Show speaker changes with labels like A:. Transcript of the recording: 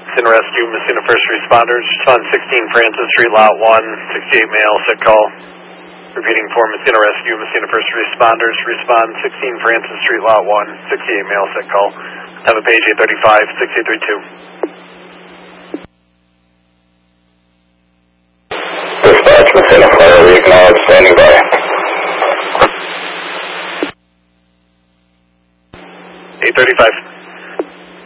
A: Messina Rescue, Messina First Responders, respond 16 Francis Street, Lot 1, 68 male, set call. Repeating for Messina Rescue, Messina First Responders, respond 16 Francis Street, Lot 1, 68 male, set call. Have a page 835, 6832.
B: Dispatch, Messina Fire, we acknowledge, standing by.
A: 835.